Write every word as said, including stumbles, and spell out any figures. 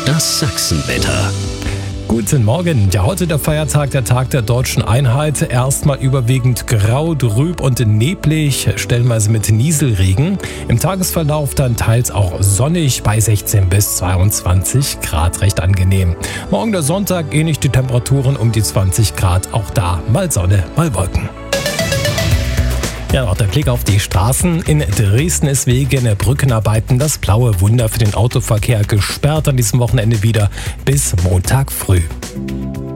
Das Sachsenwetter. Guten Morgen. Ja, heute der Feiertag, der Tag der Deutschen Einheit. Erstmal überwiegend grau, trüb und neblig, stellenweise mit Nieselregen. Im Tagesverlauf dann teils auch sonnig bei sechzehn bis zweiundzwanzig Grad, recht angenehm. Morgen der Sonntag, ähnlich die Temperaturen um die zwanzig Grad. Auch da mal Sonne, mal Wolken. Ja, noch der Blick auf die Straßen. In Dresden ist wegen Brückenarbeiten das blaue Wunder für den Autoverkehr gesperrt an diesem Wochenende wieder bis Montag früh.